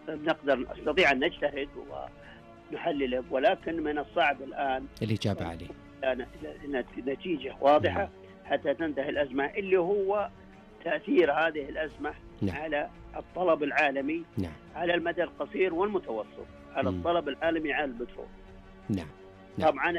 نستطيع أن نجتهد ونحلل، ولكن من الصعب الآن الإجابة عليه نتيجة واضحة حتى تنتهي الأزمة، اللي هو تأثير هذه الأزمة على الطلب العالمي على المدى القصير والمتوسط، على الطلب العالمي على البترول. طبعا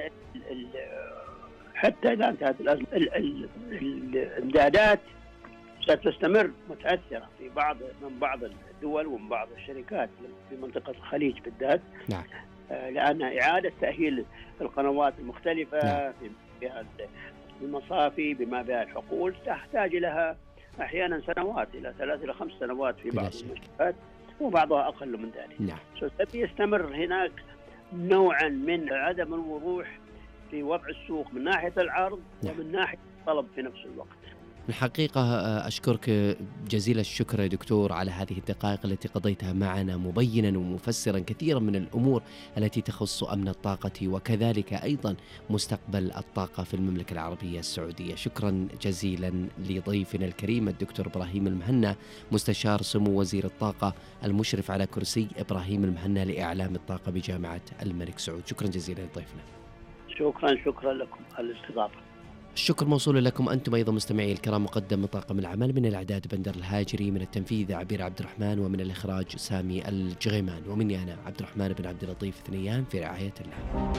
حتى إذا انتهت الأزمة الإمدادات ستستمر متأثرة من بعض الدول ومن بعض الشركات في منطقة الخليج بالذات، لأن إعادة تأهيل القنوات المختلفة بها المصافي بما بها الحقول تحتاج لها أحيانا سنوات إلى 3 إلى 5 سنوات في بعض المنشآت، وبعضها أقل من ذلك. يستمر هناك نوعا من عدم الوضوح في وضع السوق من ناحية العرض ومن ناحية الطلب في نفس الوقت. الحقيقة أشكرك جزيل الشكر يا دكتور على هذه الدقائق التي قضيتها معنا مبينا ومفسرا كثيرا من الأمور التي تخص أمن الطاقة وكذلك أيضا مستقبل الطاقة في المملكة العربية السعودية. شكرا جزيلا لضيفنا الكريم الدكتور إبراهيم المهنا، مستشار سمو وزير الطاقة المشرف على كرسي إبراهيم المهنا لإعلام الطاقة بجامعة الملك سعود. شكرا جزيلا لضيفنا. شكرا لكم على الاستضافة. الشكر موصول لكم أنتم أيضا مستمعي الكرام. مقدم من طاقم العمل، من الإعداد بندر الهاجري، من التنفيذ عبير عبد الرحمن، ومن الإخراج سامي الجغيمان، ومني أنا عبد الرحمن بن عبد اللطيف ثنيان، في رعاية الله.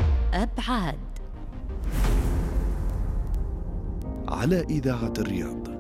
أبعاد على إذاعة الرياض.